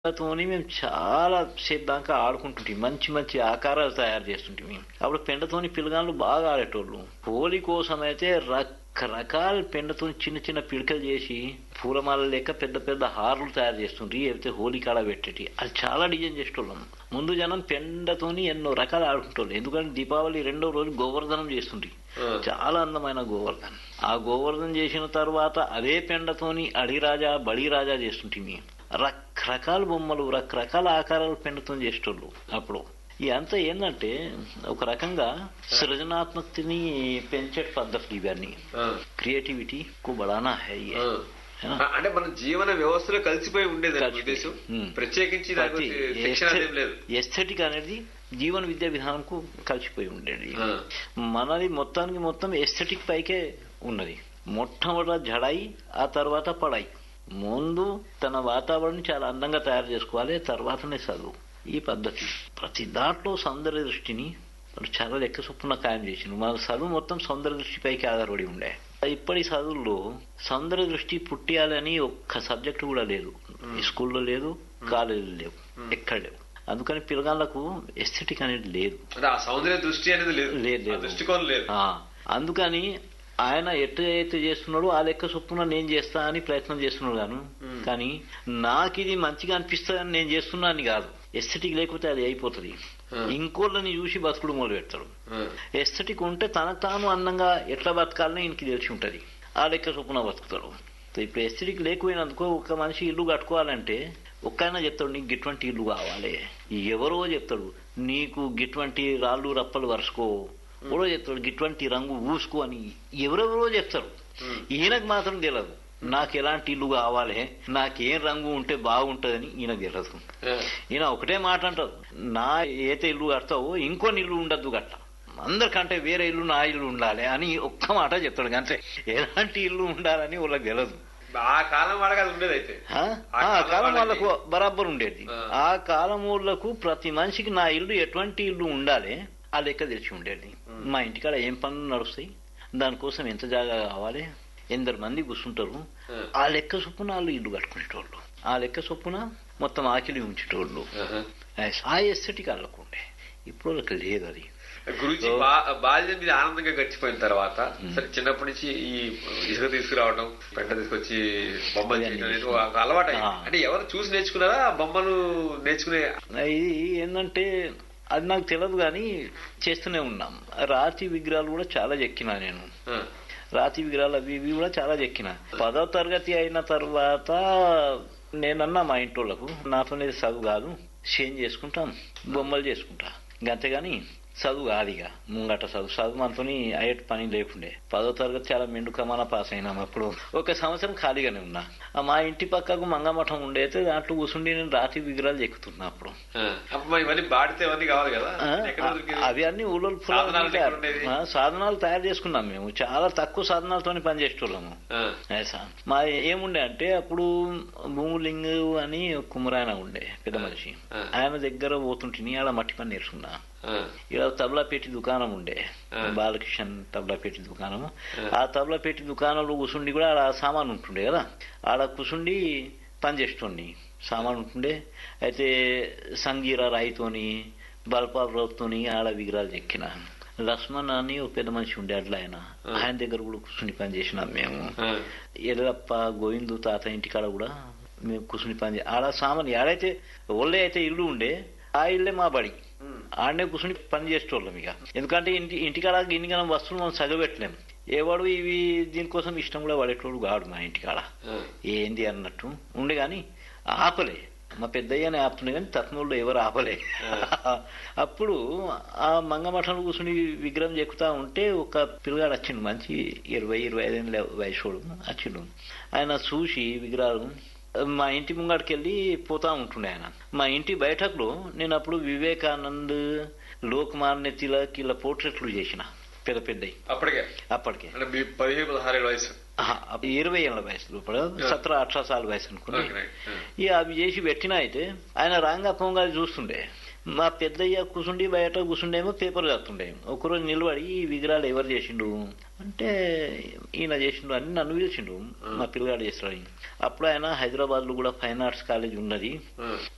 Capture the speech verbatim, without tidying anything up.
తోని మేము చాలా సేపు దాకా ఆడుకుంటుంటాం. మంచి మంచి ఆకారాలు తయారు చేస్తుంటాం. మేము అప్పుడు పెండతోని పిల్లగాళ్ళు బాగా ఆడేటోళ్ళు. హోలీ కోసం అయితే రకరకాల పెండతో చిన్న చిన్న పిడకలు చేసి పూలమాల లెక్క పెద్ద పెద్ద హార్లు తయారు చేస్తుండ్రి. అయితే హోలీ కాడ పెట్టేటి అది చాలా డిజైన్ చేసేటోళ్ళం. ముందు జనం పెండతోని ఎన్నో రకాలు ఆడుకుంటోళ్ళు. ఎందుకంటే దీపావళి రెండో రోజు గోవర్ధనం చేస్తుండ్రి. చాలా అందమైన గోవర్ధన్. ఆ గోవర్ధన్ చేసిన తర్వాత అదే పెండతోని అడిరాజా బడిరాజా చేస్తుంటే రకరకాల బొమ్మలు రకరకాల ఆకారాలు పెండుతో చేసేటోళ్ళు. అప్పుడు ఇదంతా ఏంటంటే ఒక రకంగా సృజనాత్మకతని పెంచే పద్ధతులు ఇవన్నీ. క్రియేటివిటీ కు బడానా హై. అంటే మన జీవన వ్యవస్థలో కలిసిపోయి ఉండేది ఉద్దేశం. ప్రత్యేకించి ఎస్థెటిక్ అనేది జీవన విద్యా విధానంకు కలిసిపోయి ఉండేది. మనది మొత్తానికి మొత్తం ఎస్థెటిక్ పైకే ఉన్నది. మొట్టమొదట జడాయి, ఆ తర్వాత పడాయి. ముందు తన వాతావరణం చాలా అందంగా తయారు చేసుకోవాలి, తర్వాతనే చదువు. ఈ పద్ధతి ప్రతి దాంట్లో సౌందర్య దృష్టిని చాలా లెక్క చొప్పున ఖాయం చేసింది. మన చదువు మొత్తం సౌందర్య దృష్టిపైకి ఆధారపడి ఉండే. ఇప్పటి చదువుల్లో సౌందర్య దృష్టి పుట్టియాలని ఒక్క సబ్జెక్టు కూడా లేదు. స్కూల్లో లేదు, కాలేజీలో లేవు, ఎక్కడ లేవు. అందుకని పిల్లగాళ్లకు ఎస్థెటిక్ అనేది లేదు, సౌందర్య దృష్టి అనేది లేదు. అందుకని ఆయన ఎట్లయితే చేస్తున్నాడు ఆ లెక్క చొప్పున నేను చేస్తా అని ప్రయత్నం చేస్తున్నాడు గాను. కానీ నాకు ఇది మంచిగా అనిపిస్తుందని నేను చేస్తున్నా అని కాదు. ఎస్థెటిక్ లేకపోతే అది అయిపోతుంది. ఇంకోళ్ళని చూసి బతుకుడు మొదలు పెడతాడు. ఎస్థెటిక్ ఉంటే తనకు తాను అందంగా ఎట్లా బతకాలని ఇంటికి తెలిసి ఉంటది. ఆ లెక్క చొప్పున బతుకుతాడు. ఇప్పుడు ఎస్థెటిక్ లేకపోయినందుకో ఒక మనిషి ఇల్లు కట్టుకోవాలంటే ఒక్కైనా చెప్తాడు నీకు గిటువంటి ఇల్లు కావాలి. ఎవరో చెప్తాడు నీకు గిటువంటి రాళ్ళు రప్పలు వరుసుకో, ఎవరో చెప్తాడు గిటువంటి రంగు ఊసుకో అని ఎవరెవరో చెప్తారు. ఈయనకు మాత్రం తెలియదు నాకు ఎలాంటి ఇల్లు కావాలి, నాకేం రంగు ఉంటే బాగుంటుందని ఈయనకు తెలియదు. ఈయన ఒకటే మాట అంటారు, నా ఏతే ఇల్లు కడతావో ఇంకొని ఇల్లు ఉండద్దు గట్ట, అందరికంటే వేరే ఇల్లు నా ఇల్లు ఉండాలి అని ఒక్క మాట చెప్తాడు. అంటే ఎలాంటి ఇల్లు ఉండాలని వాళ్ళకి తెలియదు. ఆ కాలం వాళ్ళకి అది ఉండేది. అయితే ఆ కాలం వాళ్ళకు బరాబర్ ఉండేది. ఆ కాలం వాళ్ళకు ప్రతి మనిషికి నా ఇల్లు ఎటువంటి ఇల్లు ఉండాలి ఆ లెక్క తెలిసి ఉండేది. మా ఇంటికాడ ఏం పనులు నడుస్తాయి, దానికోసం ఎంత జాగా కావాలి, ఎందరు మంది కూర్చుంటారు, ఆ లెక్క చొప్పున వాళ్ళు ఇల్లు కట్టుకునేటోళ్ళు. ఆ లెక్క చొప్పున మొత్తం ఆకిలి ఉంచేటోళ్ళు. ఆ ఎస్థెటిక్ వాళ్ళకు ఉండే. ఇప్పుడు వాళ్ళకి లేదు అది. గురుజీ బాల్యం మీద ఆనందంగా గడిచిపోయిన తర్వాత సరే చిన్నప్పటి నుంచి ఈ ఇసుక తీసుకురావడం, పెంట తీసుకొచ్చి బొమ్మలు చేయడం ఒక అలవాటు. అంటే ఎవరు చూసి నేర్చుకున్నారా బొమ్మలు నేర్చుకునే? ఇది ఏంటంటే అది నాకు తెలియదు కానీ చేస్తూనే ఉన్నాం. రాతి విగ్రహాలు కూడా చాలా చెక్కినా నేను. రాతి విగ్రహాలు అవి ఇవి కూడా చాలా చెక్కినా. పదవ తరగతి అయిన తర్వాత నేనన్నా మా ఇంటోళ్లకు నాతోనే చదువు కాదు, చేంజ్ చేసుకుంటాం, బొమ్మలు చేసుకుంటా, అంతేగాని చదువు కాదు. ఇక ముంగట చదువు చదువు మనతోని అయ్యేటి పని లేకుండే. పదో తరగతి చాలా మెండు కమాన పాస్ అయినాం. అప్పుడు ఒక సంవత్సరం ఖాళీగానే ఉన్నా. మా ఇంటి పక్కకు మంగమఠం ఉండేస్తే దాంట్లో కూర్చుండి నేను రాతి విగ్రహాలు ఎక్కుతున్నా. అప్పుడు అవి అన్ని ఊళ్ళో సాధనాలు తయారు చేసుకున్నాం. మేము చాలా తక్కువ సాధనాలతో పనిచేసేటోళ్ళము. మా ఏముండే అంటే అప్పుడు భూములింగ్ అని కుమ్మరాయన ఉండే పెద్ద మనిషి. ఆయన దగ్గర పోతుంటే ఆడ మట్టి పని నేర్చుకున్నా. ఇలా తబలాపేటి దుకాణం ఉండే, బాలకిషన్ తబలాపేటి దుకాణము. ఆ తబలాపేటి దుకాణంలో కూర్చుండి కూడా ఆడ సామాన్ ఉంటుండే కదా, ఆడ కూర్చుండి పని చేస్తుండే. సామాన్ ఉంటుండే. అయితే సంగీరా రాయితోని బల్పాలతోని ఆడ విగ్రహాలు చెక్కిన. లక్ష్మణ్ అని ఒక పెద్ద మనిషి ఉండే అట్లా ఆయన ఆయన దగ్గర కూడా కూర్చుని పని చేసినాం మేము. ఎల్లప్ప గోవిందు తాత ఇంటికాడ కూడా మేము కూర్చుని పని చే ఆడ సామాన్ ఏడైతే ఒళ్ళే అయితే ఇల్లు ఉండే ఆ ఇల్లే మా బడి. ఆడనే కూర్చుని పని చేసేటోళ్ళం. ఇక ఎందుకంటే ఇంటి ఇంటికాడ ఇన్నికనం వస్తువులు మనం సగబెట్టలేం. ఏవాడు ఇవి దీనికోసం ఇష్టం కూడా పడేటోడు కాడు మా ఇంటికాడ. ఏంది అన్నట్టు ఉండే గాని ఆపలే. మా పెద్దయ్యనే ఆపుతుండే కానీ తత్మూళ్ళు ఎవరు ఆపలే. అప్పుడు ఆ మంగమఠంలో కూర్చుని విగ్రహం చెక్కుతా ఉంటే ఒక పిల్లగాడు వచ్చిండు, మంచి ఇరవై ఇరవై ఐదేళ్ళ వయసోడు వచ్చిండు. ఆయన చూసి విగ్రహాలు మా ఇంటి ముంగడికి వెళ్ళి పోతా ఉంటుండే ఆయన. మా ఇంటి బయటకు నేను అప్పుడు వివేకానంద్, లోకమాన్య తిలక్ ఇలా పోర్ట్రేట్లు చేసిన పెద్ద పెద్దవి. అప్పటికే అప్పటికే పదిహేను పదహారు వయసు, ఇరవై ఏళ్ళ వయసు లోపల సతరా అఠరా సార్లు వయసు అనుకుని ఇక అవి చేసి పెట్టినా. అయితే ఆయన రాంగా పొంగాలి చూస్తుండే. మా పెద్దయ్య కూర్చుండి బయట కూర్చుండేమో పేపర్ చదువుతుండే. ఒకరోజు నిలబడి ఈ విగ్రహాలు ఎవరు చేసిండు అంటే ఈయన చేసిండు అని నన్ను పిలిచిండు. మా పిల్లగాడు చేస్తాడు. అప్పుడు ఆయన హైదరాబాద్ లో కూడా ఫైన్ ఆర్ట్స్ కాలేజ్ ఉన్నది,